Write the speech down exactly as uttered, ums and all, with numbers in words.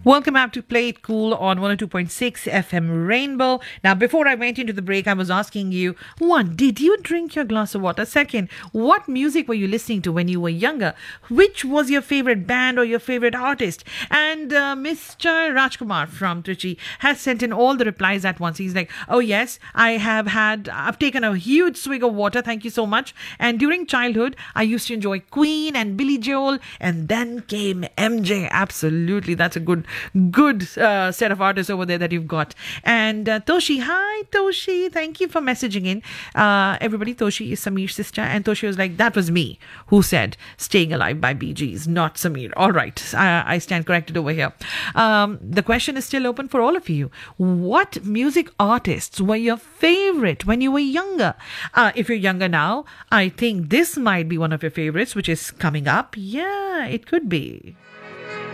Welcome back to Play It Cool on one oh two point six F M Rainbow. Now, before I went into the break, I was asking you, one, did you drink your glass of water? Second, what music were you listening to when you were younger? Which was your favorite band or your favorite artist? And uh, Mister Rajkumar from Trichy has sent in all the replies at once. He's like, oh yes, I have had, I've taken a huge swig of water. Thank you so much. And during childhood, I used to enjoy Queen and Billy Joel. And then came M J. Absolutely. That's a good Good uh, set of artists over there that you've got. And uh, Toshi, hi Toshi, thank you for messaging in. Uh, everybody, Toshi is Sameer's sister, and Toshi was like, that was me who said Staying Alive by Bee Gees, not Sameer. All right, I, I stand corrected over here. Um, the question is still open for all of you. What music artists were your favorite when you were younger? Uh, if you're younger now, I think this might be one of your favorites, which is coming up. Yeah, it could be.